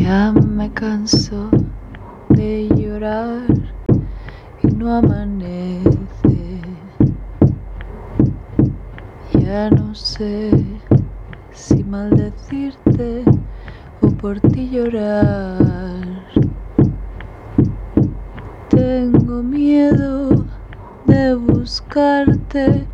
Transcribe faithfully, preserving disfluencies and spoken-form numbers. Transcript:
Ya me canso de llorar y no amanece. Ya no sé si maldecirte o por ti llorar. Tengo miedo de buscarte